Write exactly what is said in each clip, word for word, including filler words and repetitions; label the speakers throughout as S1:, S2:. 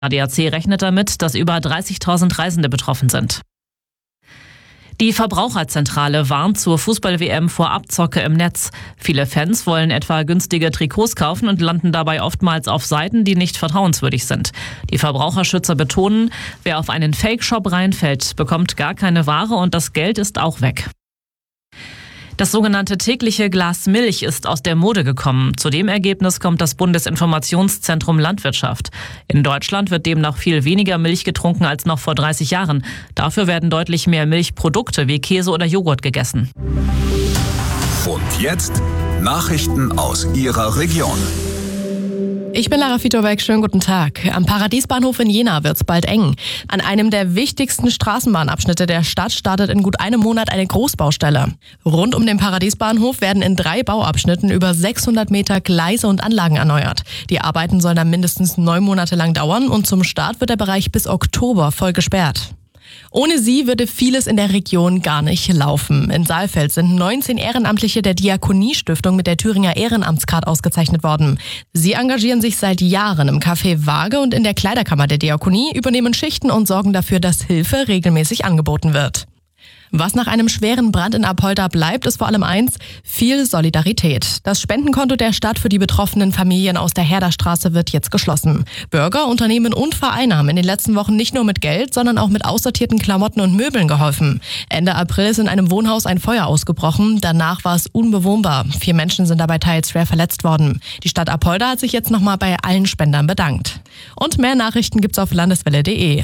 S1: A D A C rechnet damit, dass über dreißigtausend Reisende betroffen sind. Die Verbraucherzentrale warnt zur Fußball-W M vor Abzocke im Netz. Viele Fans wollen etwa günstige Trikots kaufen und landen dabei oftmals auf Seiten, die nicht vertrauenswürdig sind. Die Verbraucherschützer betonen, wer auf einen Fake-Shop reinfällt, bekommt gar keine Ware und das Geld ist auch weg. Das sogenannte tägliche Glas Milch ist aus der Mode gekommen. Zu dem Ergebnis kommt das Bundesinformationszentrum Landwirtschaft. In Deutschland wird demnach viel weniger Milch getrunken als noch vor dreißig Jahren. Dafür werden deutlich mehr Milchprodukte wie Käse oder Joghurt gegessen.
S2: Und jetzt Nachrichten aus Ihrer Region.
S3: Ich bin Lara Fitobeck, schönen guten Tag. Am Paradiesbahnhof in Jena wird's bald eng. An einem der wichtigsten Straßenbahnabschnitte der Stadt startet in gut einem Monat eine Großbaustelle. Rund um den Paradiesbahnhof werden in drei Bauabschnitten über sechshundert Meter Gleise und Anlagen erneuert. Die Arbeiten sollen dann mindestens neun Monate lang dauern und zum Start wird der Bereich bis Oktober voll gesperrt. Ohne sie würde vieles in der Region gar nicht laufen. In Saalfeld sind neunzehn Ehrenamtliche der Diakonie-Stiftung mit der Thüringer Ehrenamtskarte ausgezeichnet worden. Sie engagieren sich seit Jahren im Café Waage und in der Kleiderkammer der Diakonie, übernehmen Schichten und sorgen dafür, dass Hilfe regelmäßig angeboten wird. Was nach einem schweren Brand in Apolda bleibt, ist vor allem eins: viel Solidarität. Das Spendenkonto der Stadt für die betroffenen Familien aus der Herderstraße wird jetzt geschlossen. Bürger, Unternehmen und Vereine haben in den letzten Wochen nicht nur mit Geld, sondern auch mit aussortierten Klamotten und Möbeln geholfen. Ende April ist in einem Wohnhaus ein Feuer ausgebrochen. Danach war es unbewohnbar. Vier Menschen sind dabei teils schwer verletzt worden. Die Stadt Apolda hat sich jetzt nochmal bei allen Spendern bedankt. Und mehr Nachrichten gibt's auf landeswelle punkt de.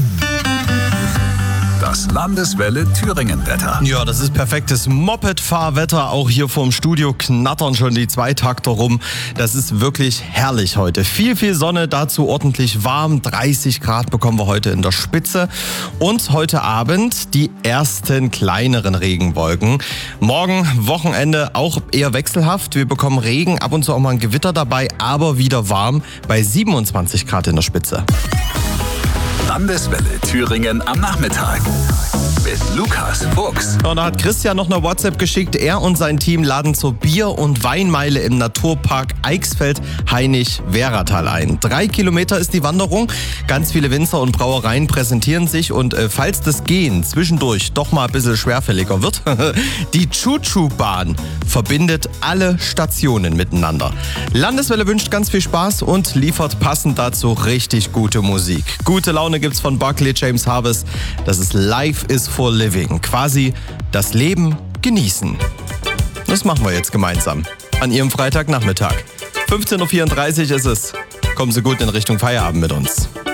S2: Das Landeswelle Thüringen-Wetter.
S4: Ja, das ist perfektes Moped-Fahrwetter. Auch hier vorm Studio knattern schon die Zweitakter rum. Das ist wirklich herrlich heute. Viel, viel Sonne, dazu ordentlich warm. dreißig Grad bekommen wir heute in der Spitze. Und heute Abend die ersten kleineren Regenwolken. Morgen, Wochenende, auch eher wechselhaft. Wir bekommen Regen, ab und zu auch mal ein Gewitter dabei, aber wieder warm bei siebenundzwanzig Grad in der Spitze.
S2: Landeswelle Thüringen am Nachmittag mit Lukas Fuchs.
S4: Und da hat Christian noch eine WhatsApp geschickt. Er und sein Team laden zur Bier- und Weinmeile im Naturpark Eichsfeld-Hainich-Wehratal ein. Drei Kilometer ist die Wanderung. Ganz viele Winzer und Brauereien präsentieren sich. Und äh, falls das Gehen zwischendurch doch mal ein bisschen schwerfälliger wird, die Choo-Choo-Bahn verbindet alle Stationen miteinander. Landeswelle wünscht ganz viel Spaß und liefert passend dazu richtig gute Musik. Gute Laune gibt's von Buckley James Harvest. Das ist Life is for Living. Quasi das Leben genießen. Das machen wir jetzt gemeinsam. An Ihrem Freitagnachmittag. fünfzehn Uhr vierunddreißig ist es. Kommen Sie gut in Richtung Feierabend mit uns.